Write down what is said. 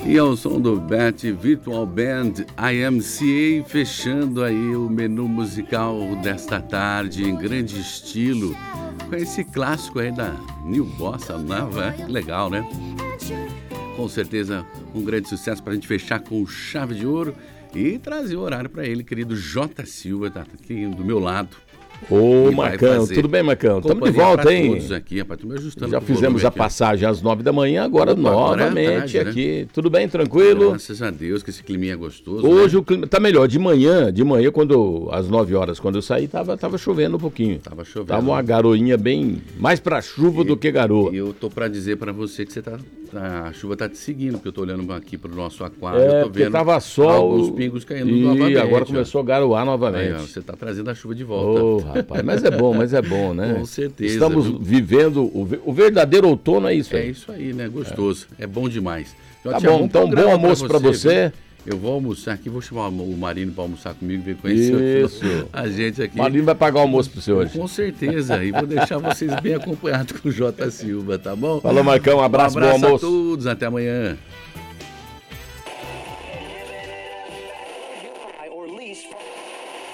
E ao som do Bet Virtual Band IMCA, fechando aí o menu musical desta tarde em grande estilo, com esse clássico aí da New Bossa Nova, legal, né? Com certeza um grande sucesso para a gente fechar com chave de ouro e trazer o horário para ele, querido J. Silva, tá aqui do meu lado. Ô, Marcão, tudo bem, Marcão? Estamos de volta, hein? Todos aqui, rapaz, ajustando. Já fizemos a passagem às 9 da manhã, agora novamente tarde, aqui. Né? Tudo bem, tranquilo? Graças a Deus, que esse climinha é gostoso. Hoje, né? O clima tá melhor. De manhã, quando às 9 horas, quando eu saí, tava chovendo um pouquinho. Tava chovendo. Tava uma garoinha bem, mais pra chuva do que garoa. E eu tô pra dizer pra você que a chuva tá te seguindo, porque eu tô olhando aqui pro nosso aquário, eu tô vendo tava sol, alguns pingos caindo novamente. E agora começou a garoar novamente. Aí, você tá trazendo a chuva de volta. Ô, rapaz, mas é bom, né? Com certeza. Estamos vivendo o verdadeiro outono, é isso aí. É isso aí, né? Gostoso. É bom demais. Tá bom, então bom almoço pra você. Eu vou almoçar aqui, vou chamar o Marino para almoçar comigo, ver conhecer a gente aqui. O Marino vai pagar o almoço para você hoje. Com certeza, e vou deixar vocês bem acompanhados com o J. Silva, tá bom? Falou, Marcão, um abraço, bom almoço. A todos, até amanhã.